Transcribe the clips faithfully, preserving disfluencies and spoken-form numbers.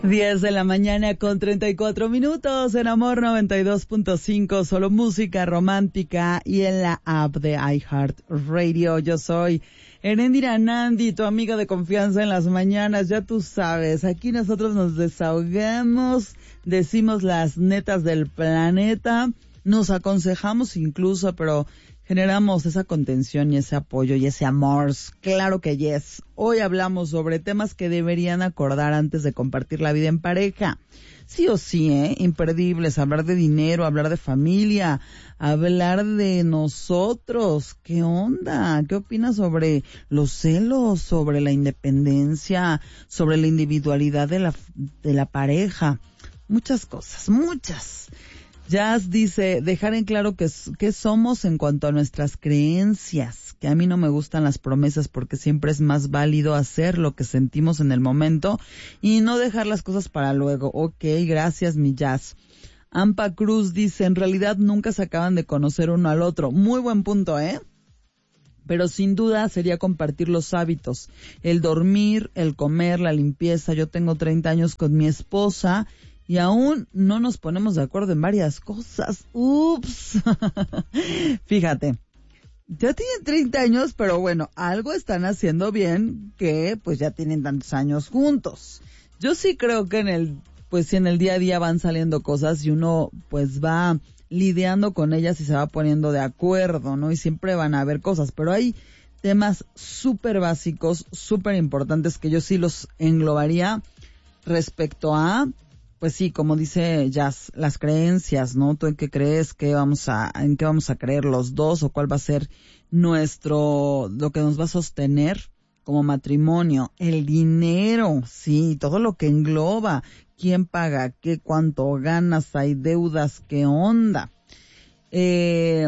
diez de la mañana con treinta y cuatro minutos en Amor noventa y dos punto cinco, solo música romántica y en la app de iHeartRadio. Yo soy Erendira Nandi, tu amiga de confianza en las mañanas, ya tú sabes, aquí nosotros nos desahogamos, decimos las netas del planeta, nos aconsejamos incluso, pero generamos esa contención y ese apoyo y ese amor. Claro que yes. Hoy hablamos sobre temas que deberían acordar antes de compartir la vida en pareja. Sí o sí, ¿eh? Imperdibles. Hablar de dinero, hablar de familia, hablar de nosotros. ¿Qué onda? ¿Qué opinas sobre los celos, sobre la independencia, sobre la individualidad de la, de la pareja? Muchas cosas, muchas. Jazz dice, dejar en claro que, que somos en cuanto a nuestras creencias, que a mí no me gustan las promesas porque siempre es más válido hacer lo que sentimos en el momento y no dejar las cosas para luego. Ok, gracias mi Jazz. Ampa Cruz dice, en realidad nunca se acaban de conocer uno al otro. Muy buen punto, ¿eh? Pero sin duda sería compartir los hábitos, el dormir, el comer, la limpieza. Yo tengo treinta años con mi esposa y aún no nos ponemos de acuerdo en varias cosas. Ups. Fíjate, ya tienen treinta años, pero bueno, algo están haciendo bien que pues ya tienen tantos años juntos. Yo sí creo que en el, pues si en el día a día van saliendo cosas y uno pues va lidiando con ellas y se va poniendo de acuerdo, ¿no? Y siempre van a haber cosas, pero hay temas súper básicos, súper importantes que yo sí los englobaría respecto a, pues sí, como dice Jazz, las creencias, ¿no? ¿Tú en qué crees? ¿Qué vamos a, en qué vamos a creer los dos? ¿O cuál va a ser nuestro, lo que nos va a sostener como matrimonio? El dinero, sí, todo lo que engloba. ¿Quién paga? ¿Qué? ¿Cuánto ganas? ¿Hay deudas? ¿Qué onda? Eh,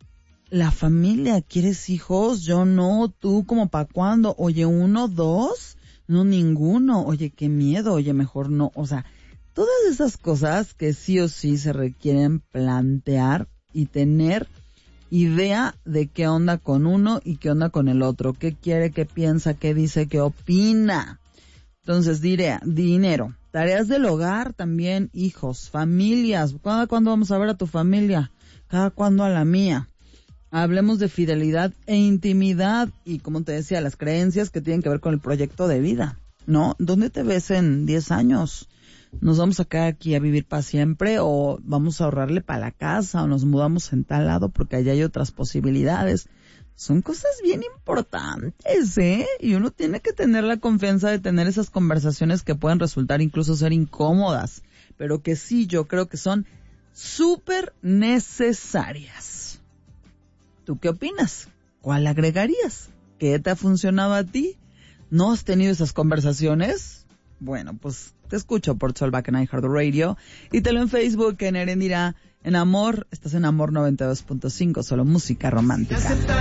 la familia, ¿quieres hijos? Yo no. ¿Tú como para cuándo? Oye, ¿uno, dos? No, ninguno. Oye, qué miedo. Oye, mejor no. O sea, todas esas cosas que sí o sí se requieren plantear y tener idea de qué onda con uno y qué onda con el otro, qué quiere, qué piensa, qué dice, qué opina. Entonces, diré, dinero, tareas del hogar también, hijos, familias. ¿Cada cuándo vamos a ver a tu familia? ¿Cada cuándo a la mía? Hablemos de fidelidad e intimidad y, como te decía, las creencias que tienen que ver con el proyecto de vida, ¿no? ¿Dónde te ves en diez años? ¿Nos vamos a quedar aquí a vivir para siempre o vamos a ahorrarle para la casa o nos mudamos en tal lado porque allá hay otras posibilidades? Son cosas bien importantes, ¿eh? Y uno tiene que tener la confianza de tener esas conversaciones que pueden resultar incluso ser incómodas, pero que sí, yo creo que son súper necesarias. ¿Tú qué opinas? ¿Cuál agregarías? ¿Qué te ha funcionado a ti? ¿No has tenido esas conversaciones? Bueno, pues te escucho por Solback en iHeartRadio y te lo en Facebook en Erendira en Amor. Estás en Amor noventa y dos punto cinco, solo música romántica.